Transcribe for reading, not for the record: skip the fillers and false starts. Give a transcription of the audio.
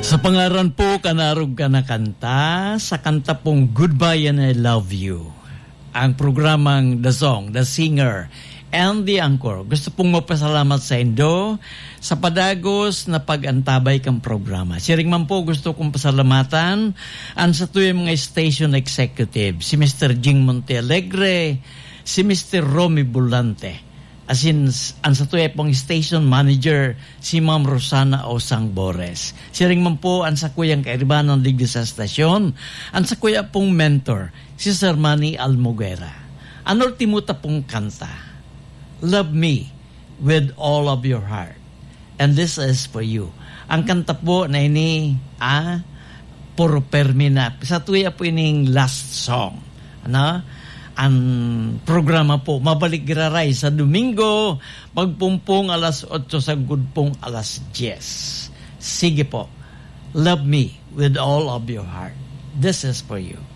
Sa pangaran po, kanarog ka na kanta, sa kanta pong Goodbye and I Love You. Ang programang The Song, The Singer, and The Anchor. Gusto pong mapasalamat sa Indo sa padagos na pag-antabay kang programa. Siring man po gusto kong pasalamatan ang sa tuyong mga station executive, si Mr. Jing Montealegre, si Mr. Romy Bulante. As in, ang sa tuya pong station manager, si Ma'am Rosana Osang Bores. Siring man po ang sa kuyang kairiban ng ligdi sa stasyon, ang sa kuya pong mentor, si Sir Manny Almoguera. Ang ultimuta pong kanta, Love Me with All of Your Heart. And this is for you. Ang kanta po na ini, puro permina. Sa tuya po ining last song. Ano? Ang programa po, mabalik giraray sa Domingo, pagpumpong alas 8 sa gudpong alas 10. Sige po, love me with all of your heart. This is for you.